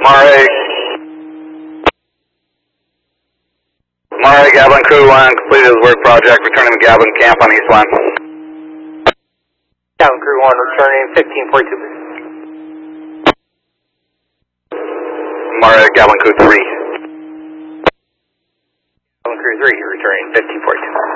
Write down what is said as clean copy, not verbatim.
Mare, Gablin Crew 1, completed his work project, returning to Gablin Camp on East 1. Gablin Crew 1, returning 1542. Mare, Gablin Crew 3. Gablin Crew 3, returning 1542.